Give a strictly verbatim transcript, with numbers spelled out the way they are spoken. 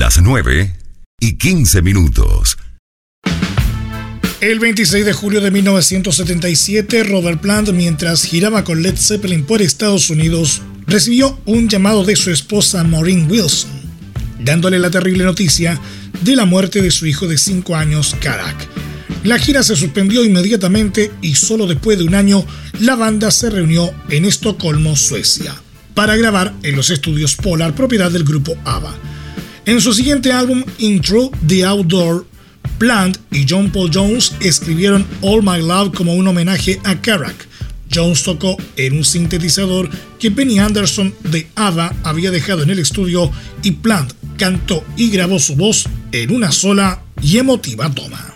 Las nueve y quince minutos. El veintiséis de julio de mil novecientos setenta y siete, Robert Plant, mientras giraba con Led Zeppelin por Estados Unidos, recibió un llamado de su esposa Maureen Wilson, dándole la terrible noticia de la muerte de su hijo de cinco años, Karak. La gira se suspendió inmediatamente y solo después de un año la banda se reunió en Estocolmo, Suecia, para grabar en los estudios Polar, propiedad del grupo ABBA. En su siguiente álbum, Intro the Outdoor, Plant y John Paul Jones escribieron All My Love como un homenaje a Karak. Jones tocó en un sintetizador que Benny Anderson de ABBA había dejado en el estudio y Plant cantó y grabó su voz en una sola y emotiva toma.